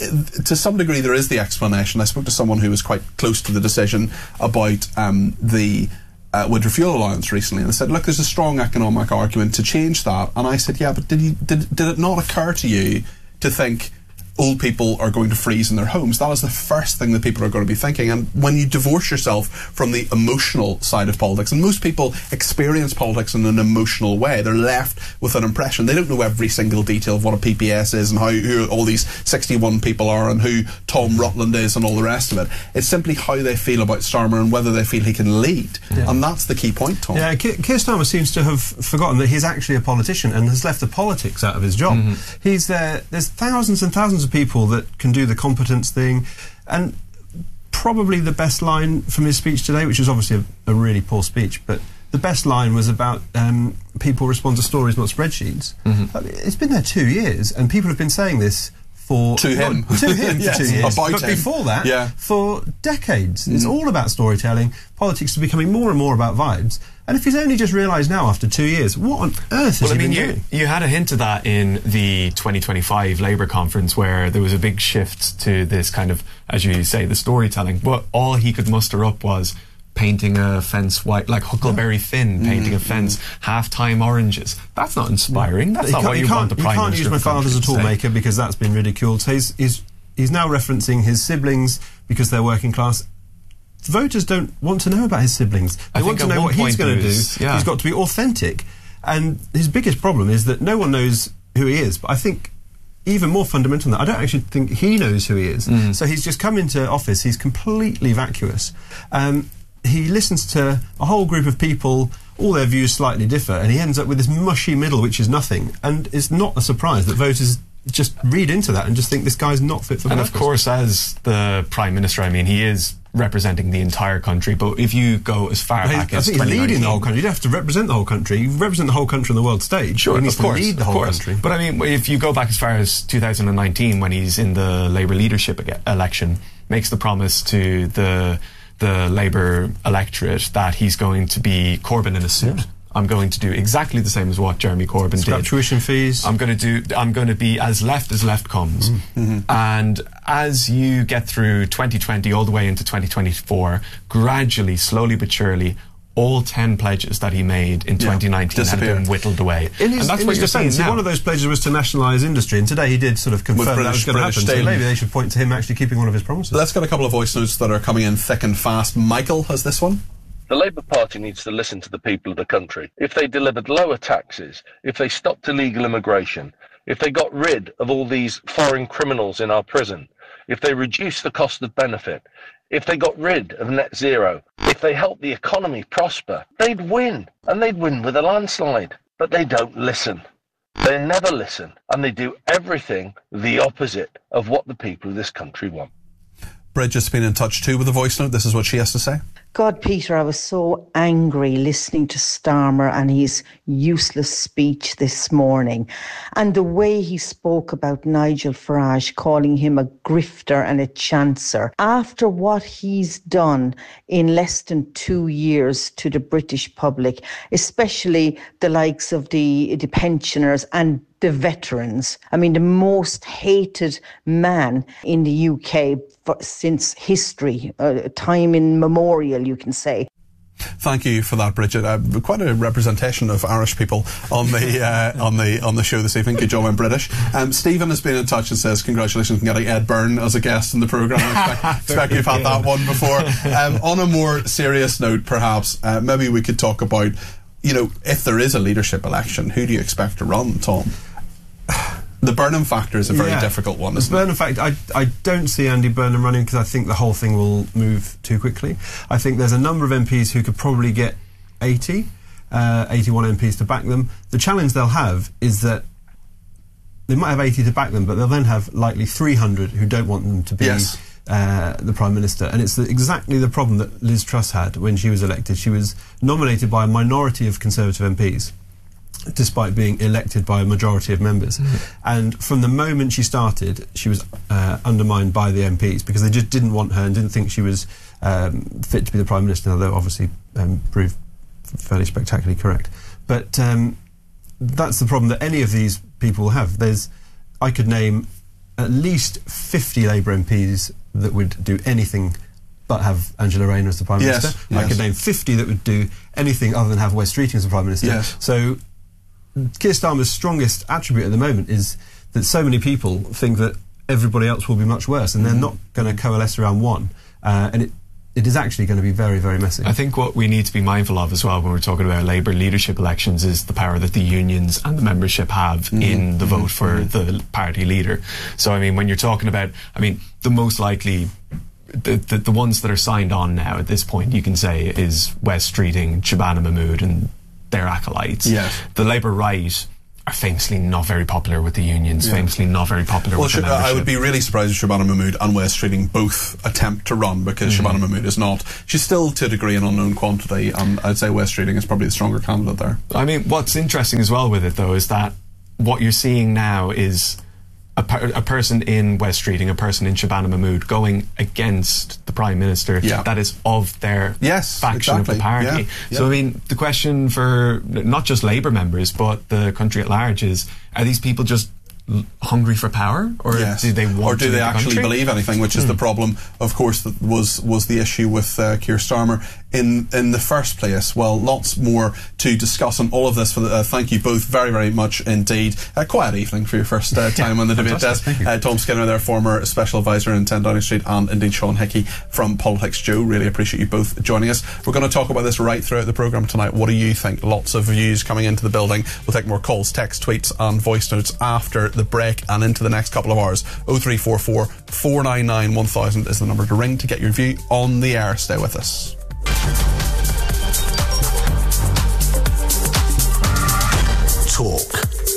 to some degree, there is the explanation. I spoke to someone who was quite close to the decision about um, the uh, winter fuel allowance recently, and they said, look, there's a strong economic argument to change that. And I said, yeah, but did, you, did, did it not occur to you to think old people are going to freeze in their homes? That is the first thing that people are going to be thinking. And when you divorce yourself from the emotional side of politics, and most people experience politics in an emotional way, they're left with an impression. They don't know every single detail of what a P P S is and how who all these sixty-one people are and who Tom Rutland is and all the rest of it. It's simply how they feel about Starmer and whether they feel he can lead. Yeah. And that's the key point, Tom. Yeah, Keir Starmer seems to have forgotten that he's actually a politician and has left the politics out of his job. Mm-hmm. He's there. There's thousands and thousands of people that can do the competence thing, and probably the best line from his speech today, which was obviously a, a really poor speech, but the best line was about um, people respond to stories, not spreadsheets. Mm-hmm. I mean, it's been there two years, and people have been saying this for to him, not, to him yes, for two years, about but him. before that, yeah. for decades. Mm. It's Mm-hmm. all about storytelling. Politics is becoming more and more about vibes. And if he's only just realised now after two years, what on earth well, has I he mean, been you, doing? you had a hint of that in the twenty twenty-five Labour conference, where there was a big shift to this kind of, as you say, the storytelling. But all he could muster up was painting a fence white, like Huckleberry Finn, painting mm, a fence, mm. half-time oranges. That's not inspiring. That's you not what you, you want the Prime You can't Minister use my father as a tool maker, because that's been ridiculed. So he's, he's, he's now referencing his siblings because they're working class. Voters don't want to know about his siblings. They I want to think know what he's going to do. Yeah. He's got to be authentic. And his biggest problem is that no one knows who he is. But I think even more fundamental than that, I don't actually think he knows who he is. Mm. So he's just come into office, he's completely vacuous. Um, he listens to a whole group of people, all their views slightly differ, and he ends up with this mushy middle which is nothing. And it's not a surprise that voters just read into that and just think this guy's not fit for And purpose. of course, as the Prime Minister, I mean, he is representing the entire country, but if you go as far Well, back I as think he's leading the whole country. You don't have to represent the whole country. You represent the whole country on the world stage. Sure, he needs of course, to lead the of whole course. country. But I mean, if you go back as far as two thousand nineteen, when he's in the Labour leadership ag- election, makes the promise to the the Labour electorate that he's going to be Corbyn in a suit. Yeah. I'm going to do exactly the same as what Jeremy Corbyn Scrap did. tuition fees. I'm going to do. I'm going to be as left as left comes. Mm-hmm. And as you get through twenty twenty all the way into twenty twenty-four, gradually, slowly but surely, all ten pledges that he made in yeah, twenty nineteen have been whittled away. In his, and that's in what his you're defence, seeing now. One of those pledges was to nationalise industry, and today he did sort of confirm British, that was going to happen. Steel. So maybe they should point to him actually keeping one of his promises. Let's get a couple of voice notes that are coming in thick and fast. Michael has this one. The Labour Party needs to listen to the people of the country. If they delivered lower taxes, if they stopped illegal immigration, if they got rid of all these foreign criminals in our prison, if they reduced the cost of benefit, if they got rid of net zero, if they helped the economy prosper, they'd win, and they'd win with a landslide. But they don't listen. They never listen, and they do everything the opposite of what the people of this country want. Bridget's been in touch too with a voice note. This is what she has to say. God, Peter, I was so angry listening to Starmer and his useless speech this morning. And the way he spoke about Nigel Farage, calling him a grifter and a chancer. After what he's done in less than two years to the British public, especially the likes of the, the pensioners and the veterans. I mean, the most hated man in the U K for, since history, uh, time immemorial, you can say. Thank you for that, Bridget. Uh, quite a representation of Irish people on the uh, on the on the show this evening. Good job, I'm British. Um, Stephen has been in touch and says congratulations on getting Ed Byrne as a guest in the programme. I expect, expect you've had that one before. Um, on a more serious note, perhaps uh, maybe we could talk about, you know, if there is a leadership election, who do you expect to run, Tom? The Burnham factor is a very yeah. difficult one, isn't the Burnham factor, I, I don't see Andy Burnham running because I think the whole thing will move too quickly. I think there's a number of M Ps who could probably get eighty, uh, eighty-one M Ps to back them. The challenge they'll have is that they might have eighty to back them, but they'll then have likely three hundred who don't want them to be yes. uh, the Prime Minister. And it's the, exactly the problem that Liz Truss had when she was elected. She was nominated by a minority of Conservative M Ps. despite being elected by a majority of members. Mm. And from the moment she started, she was uh, undermined by the M Ps because they just didn't want her and didn't think she was um, fit to be the Prime Minister, although obviously um, proved fairly spectacularly correct. But um, that's the problem that any of these people have. There's, I could name at least fifty Labour M Ps that would do anything but have Angela Rayner as the Prime yes, Minister. Yes. I could name fifty that would do anything other than have Wes Streeting as the Prime Minister. Yes. So Keir Starmer's strongest attribute at the moment is that so many people think that everybody else will be much worse, and mm. they're not going to coalesce around one. Uh, and it, it is actually going to be very, very messy. I think what we need to be mindful of as well when we're talking about Labour leadership elections is the power that the unions and the membership have mm. in the mm. vote for mm. the party leader. So, I mean, when you're talking about, I mean, the most likely... The, the, the ones that are signed on now at this point, you can say, is Wes Streeting, Shabana Mahmood and their acolytes. Yes. The Labour right are famously not very popular with the unions, yeah. famously not very popular well, with Sh- the membership. I would be really surprised if Shabana Mahmood and Wes Streeting both attempt to run, because mm. Shabana Mahmood is not. She's still, to a degree, an unknown quantity, and I'd say Wes Streeting is probably the stronger candidate there. I mean, what's interesting as well with it, though, is that what you're seeing now is A, per, a person in Wes Streeting, a person in Shabana Mahmood going against the Prime Minister yeah. that is of their yes, faction exactly. of the party. Yeah, yeah. So, I mean, the question for not just Labour members, but the country at large is, are these people just hungry for power, or yes. do they want or do to they the actually country? believe anything, which is mm. the problem, of course, that was was the issue with uh, Keir Starmer in in the first place. Well, lots more to discuss on all of this. For the, uh, thank you both very, very much indeed. A quiet evening for your first uh, time yeah, on the debate desk. Uh, Tom Skinner there, former special advisor in ten Downing Street, and indeed Sean Hickey from Politics Joe. Really appreciate you both joining us. We're going to talk about this right throughout the programme tonight. What do you think? Lots of views coming into the building. We'll take more calls, text, tweets and voice notes after the break and into the next couple of hours. oh three four four, four nine nine, one thousand is the number to ring to get your view on the air. Stay with us. Talk.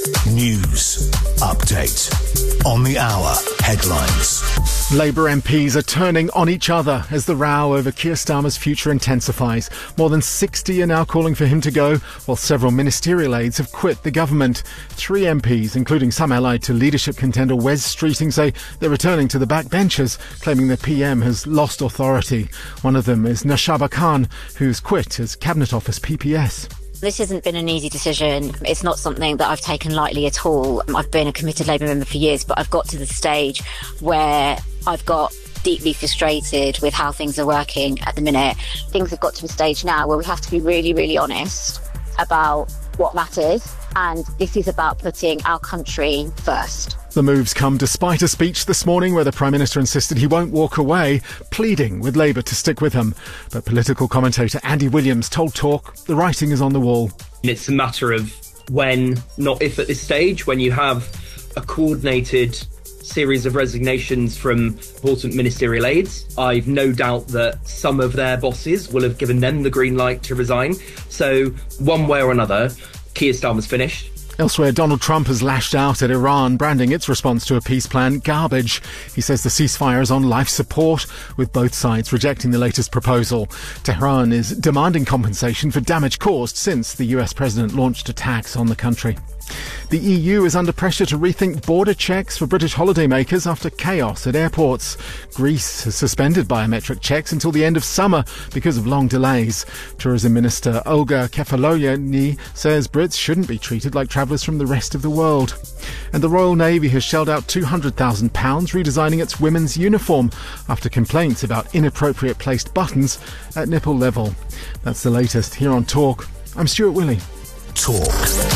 News. Update. On the hour. Headlines. Labour M Ps are turning on each other as the row over Keir Starmer's future intensifies. More than sixty are now calling for him to go, while several ministerial aides have quit the government. Three M Ps, including some allied to leadership contender Wes Streeting, say they're returning to the backbenches, claiming the P M has lost authority. One of them is Nashaba Khan, who's quit as Cabinet Office P P S. This hasn't been an easy decision. It's not something that I've taken lightly at all. I've been a committed Labour member for years, but I've got to the stage where I've got deeply frustrated with how things are working at the minute. Things have got to a stage now where we have to be really, really honest about what matters. And this is about putting our country first. The moves come despite a speech this morning where the Prime Minister insisted he won't walk away, pleading with Labour to stick with him. But political commentator Andy Williams told Talk the writing is on the wall. It's a matter of when, not if at this stage, when you have a coordinated series of resignations from important ministerial aides. I've no doubt that some of their bosses will have given them the green light to resign. So one way or another, Keir Starmer's finished. Elsewhere, Donald Trump has lashed out at Iran, branding its response to a peace plan garbage. He says the ceasefire is on life support, with both sides rejecting the latest proposal. Tehran is demanding compensation for damage caused since the U S president launched attacks on the country. The E U is under pressure to rethink border checks for British holidaymakers after chaos at airports. Greece has suspended biometric checks until the end of summer because of long delays. Tourism Minister Olga Kefalogianni says Brits shouldn't be treated like travellers from the rest of the world. And the Royal Navy has shelled out two hundred thousand pounds redesigning its women's uniform after complaints about inappropriate placed buttons at nipple level. That's the latest here on Talk. I'm Stuart Willey. Talk.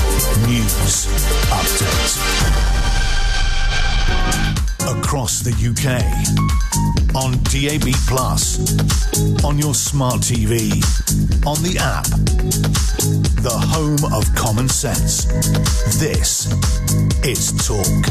News. Update. Across the U K. On D A B plus. On your smart T V. On the app. The home of common sense. This is Talk.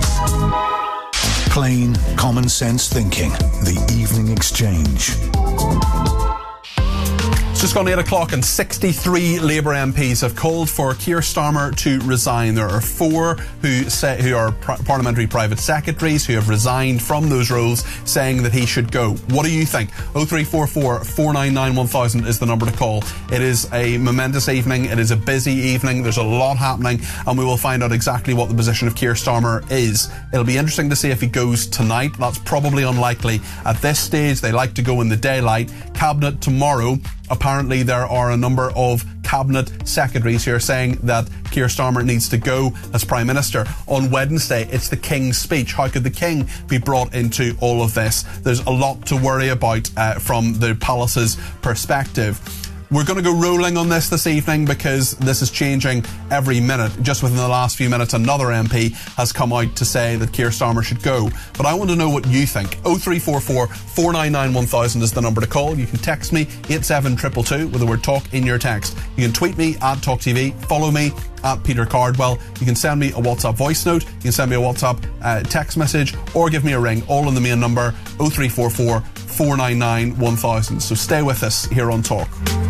Plain common sense thinking. The Evening Exchange. It's just gone eight o'clock and sixty-three Labour M Ps have called for Keir Starmer to resign. There are four who say, who are pr- parliamentary private secretaries who have resigned from those roles, saying that he should go. What do you think? oh three four four, four nine nine, one thousand is the number to call. It is a momentous evening. It is a busy evening. There's a lot happening, and we will find out exactly what the position of Keir Starmer is. It'll be interesting to see if he goes tonight. That's probably unlikely at this stage. They like to go in the daylight. Cabinet tomorrow. Apparently there are a number of cabinet secretaries who are saying that Keir Starmer needs to go as Prime Minister. On Wednesday, it's the King's speech. How could the King be brought into all of this? There's a lot to worry about uh, from the Palace's perspective. We're going to go rolling on this this evening because this is changing every minute. Just within the last few minutes, another M P has come out to say that Keir Starmer should go. But I want to know what you think. oh three four four, four nine nine, one thousand is the number to call. You can text me, eight seven two two two, with the word talk in your text. You can tweet me at TalkTV, follow me at Peter Cardwell. You can send me a WhatsApp voice note, you can send me a WhatsApp uh, text message, or give me a ring, all on the main number, oh three four four, four nine nine, one thousand. So stay with us here on Talk.